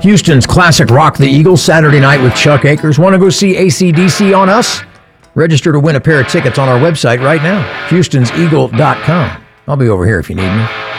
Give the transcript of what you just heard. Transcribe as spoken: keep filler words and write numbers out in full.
Houston's classic Rock the Eagles Saturday night with Chuck Akers. Want to go see A C D C on us? Register to win a pair of tickets on our website right now, houstons eagle dot com. I'll be over here if you need me.